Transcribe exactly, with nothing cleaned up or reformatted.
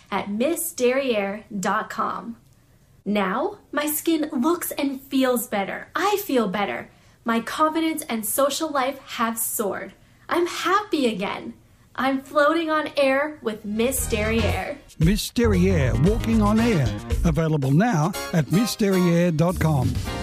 at miss derriere dot com. Now, my skin looks and feels better. I feel better. My confidence and social life have soared. I'm happy again. I'm floating on air with Miss Derriere. Miss Derriere, walking on air. Available now at miss derriere dot com.